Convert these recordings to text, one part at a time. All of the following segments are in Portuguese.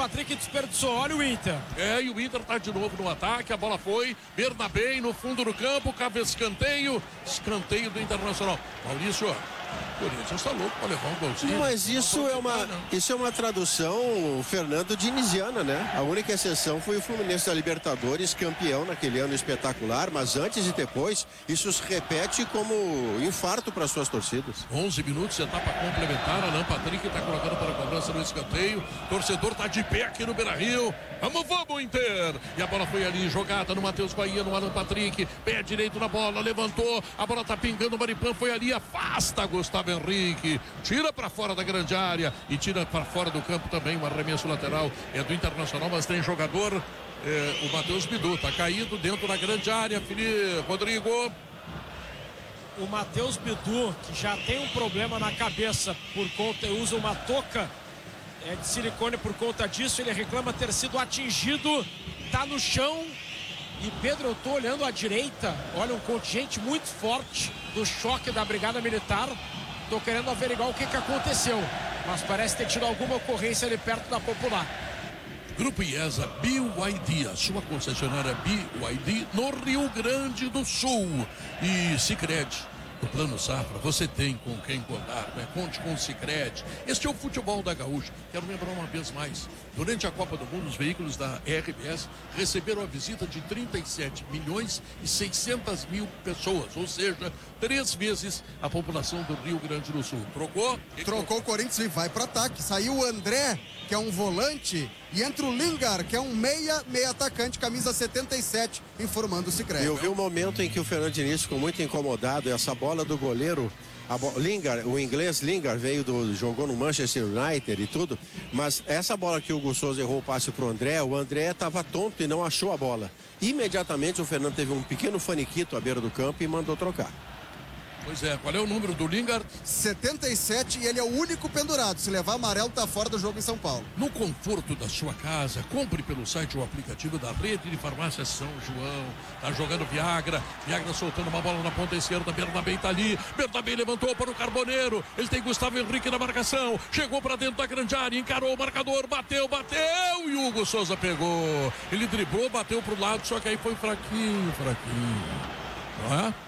Patrick desperdiçou, olha o Inter. E o Inter tá de novo no ataque, a bola foi, Bernabé no fundo do campo, cabe escanteio do Internacional. Maurício, o Corinthians está louco para levar um golzinho. Mas isso é uma tradução, Fernando, dinisiana, né? A única exceção foi o Fluminense da Libertadores, campeão naquele ano espetacular, mas antes e depois, isso se repete como infarto para suas torcidas. 11 minutos, etapa complementar, Alan Patrick está colocando para a cobrança no escanteio, torcedor está de pé aqui no Beira-Rio, vamos Inter! E a bola foi ali, jogada no Matheus Bahia, no Alan Patrick, pé direito na bola, levantou, a bola está pingando, o Maripan foi ali, afasta Gustavo Henrique, tira para fora da grande área e tira para fora do campo também, um arremesso lateral, é do Internacional, mas tem jogador, o Matheus Bidu, está caído dentro da grande área, Rodrigo. O Matheus Bidu, que já tem um problema na cabeça por conta, usa uma touca de silicone por conta disso, ele reclama ter sido atingido, tá no chão. E Pedro, eu tô olhando à direita, olha um contingente muito forte do choque da Brigada Militar. Tô querendo averiguar o que aconteceu, mas parece ter tido alguma ocorrência ali perto da Popular. Grupo IESA BYD, a sua concessionária BYD no Rio Grande do Sul. E Sicredi, no Plano Safra, você tem com quem contar, né? Conte com o Sicredi. Este é o futebol da Gaúcha. Quero lembrar uma vez mais, durante a Copa do Mundo, os veículos da RBS receberam a visita de 37.600.000 pessoas, ou seja, 3 vezes a população do Rio Grande do Sul. Trocou? Trocou o Corinthians e vai para ataque. Saiu o André, que é um volante, e entra o Lingard, que é um meia atacante, camisa 77, informando o Sicredi. Eu vi um momento em que o Fernando Diniz ficou muito incomodado, essa bola do goleiro, Lingard, o inglês Lingard jogou no Manchester United e tudo, mas essa bola que o Hugo Souza errou o passe pro André, o André estava tonto e não achou a bola. Imediatamente o Fernando teve um pequeno faniquito à beira do campo e mandou trocar. Pois é, qual é o número do Lingard? 77, e ele é o único pendurado. Se levar amarelo, tá fora do jogo em São Paulo. No conforto da sua casa, compre pelo site o aplicativo da Rede de Farmácia São João. Tá jogando Viagra soltando uma bola na ponta esquerda, Bernabé tá ali, Bernabé levantou para o Carboneiro, ele tem Gustavo Henrique na marcação, chegou para dentro da grande área, encarou o marcador, bateu, e o Hugo Souza pegou. Ele driblou, bateu pro lado, só que aí foi fraquinho. Não é?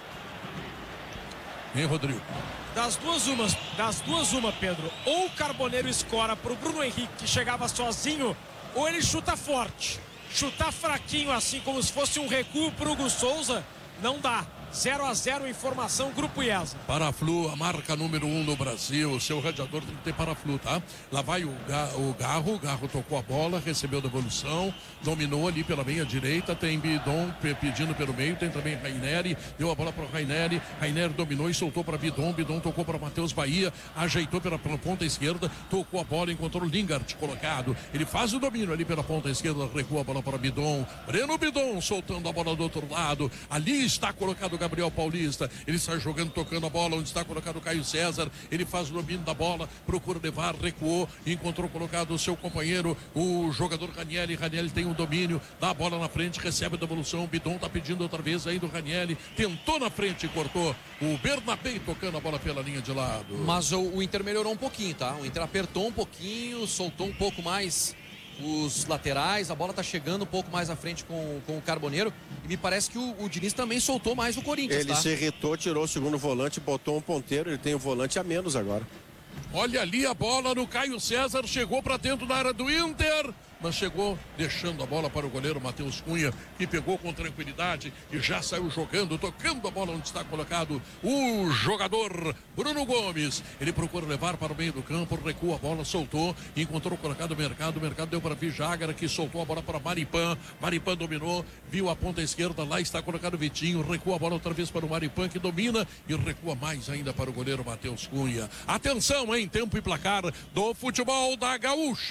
Hein, Rodrigo? Das duas uma, Pedro. Ou o Carboneiro escora pro Bruno Henrique, que chegava sozinho, ou ele chuta forte. Chutar fraquinho, assim como se fosse um recuo pro Hugo Souza, não dá. 0-0, informação, Grupo IESA. Paraflu, a marca número 1 no Brasil. O seu radiador tem que ter Paraflu, tá? Lá vai o Garro tocou a bola, recebeu devolução, dominou ali pela meia direita, tem Bidon pedindo pelo meio, tem também Raineri, deu a bola para o Raineri dominou e soltou para Bidon tocou para Matheus Bahia, ajeitou pela ponta esquerda, tocou a bola, encontrou o Lingard colocado, ele faz o domínio ali pela ponta esquerda, recua a bola para Bidon, Breno Bidon soltando a bola do outro lado, ali está colocado Gabriel Paulista, ele está jogando, tocando a bola, onde está colocado o Caio César, ele faz o domínio da bola, procura levar, recuou, encontrou colocado o seu companheiro, o jogador Ranieri tem o domínio, dá a bola na frente, recebe a devolução, o Bidon está pedindo outra vez aí do Ranieri, tentou na frente e cortou, o Bernabé tocando a bola pela linha de lado. Mas o Inter melhorou um pouquinho, tá? O Inter apertou um pouquinho, soltou um pouco mais os laterais, a bola tá chegando um pouco mais à frente com o Carboneiro, e me parece que o Diniz também soltou mais o Corinthians, ele se irritou, tirou o segundo volante, botou um ponteiro, ele tem um volante a menos agora. Olha ali a bola no Caio César, chegou para dentro da área do Inter, mas chegou deixando a bola para o goleiro Matheus Cunha, que pegou com tranquilidade e já saiu jogando, tocando a bola onde está colocado o jogador Bruno Gomes. Ele procura levar para o meio do campo, recua a bola, soltou, encontrou colocado o Mercado deu para Vijagra, que soltou a bola para Maripan dominou, viu a ponta esquerda, lá está colocado o Vitinho, recua a bola outra vez para o Maripan, que domina e recua mais ainda para o goleiro Matheus Cunha. Atenção, em tempo e placar do futebol da Gaúcha.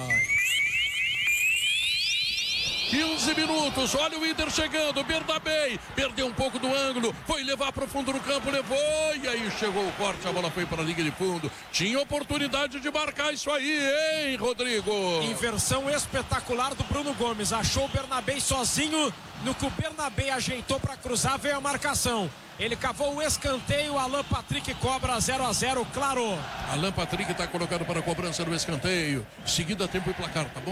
15 minutos, olha o Inter chegando, Bernabé, perdeu um pouco do ângulo, foi levar para o fundo do campo, levou, e aí chegou o corte, a bola foi para a linha de fundo, tinha oportunidade de marcar isso aí, hein, Rodrigo? Inversão espetacular do Bruno Gomes, achou o Bernabé sozinho, no que o Bernabé ajeitou para cruzar, veio a marcação. Ele cavou o escanteio, Alan Patrick cobra 0-0, claro. Alan Patrick está colocado para a cobrança do escanteio, seguida tempo e placar, tá bom?